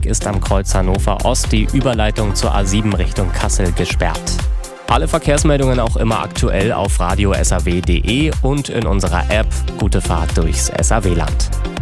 Weg ist am Kreuz Hannover Ost die Überleitung zur A7 Richtung Kassel gesperrt. Alle Verkehrsmeldungen auch immer aktuell auf radio-saw.de und in unserer App. Gute Fahrt durchs SAW-Land.